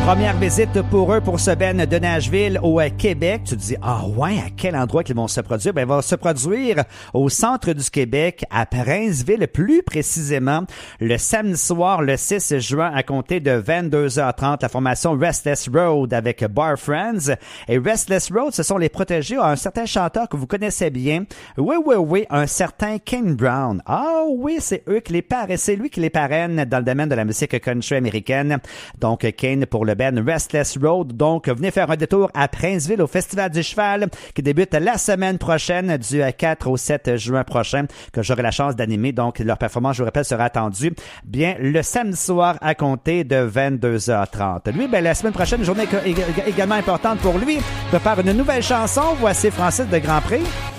Première visite pour eux pour ce band de Nashville au Québec. Tu te dis, ah ouais, à quel endroit qu'ils vont se produire? Ben, ils vont se produire au centre du Québec, à Princeville, plus précisément, le samedi soir, le 6 juin, à compter de 22h30, la formation Restless Road avec Bar Friends. Et Restless Road, ce sont les protégés à un certain chanteur que vous connaissez bien. Oui, un certain Kane Brown. Ah oui, c'est eux qui les parrainent, c'est lui qui les parraine dans le domaine de la musique country américaine. Donc, Kane pour le band Restless Road. Donc, venez faire un détour à Princeville au Festival du Cheval qui débute la semaine prochaine du 4 au 7 juin prochain que j'aurai la chance d'animer. Donc, leur performance, je vous rappelle, sera attendue bien le samedi soir à compter de 22h30. Lui, ben, la semaine prochaine, une journée également importante pour lui. Il prépare une nouvelle chanson. Voici Francis de Grandpré.